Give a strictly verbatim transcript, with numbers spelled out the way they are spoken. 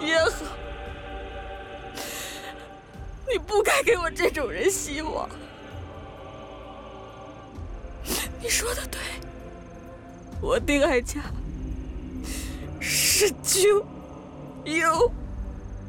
也好。你不该给我这种人希望。你说的对，我丁爱家是救有。